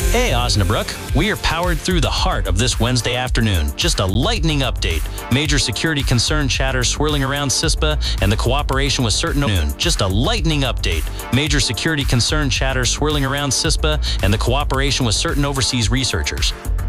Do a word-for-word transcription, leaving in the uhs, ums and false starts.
Hey, Osnabrück. We are powered through the heart of this Wednesday afternoon. Just a lightning update. Major security concern chatter swirling around CISPA and the cooperation with certain... Just a lightning update. Major security concern chatter swirling around CISPA and the cooperation with certain overseas researchers.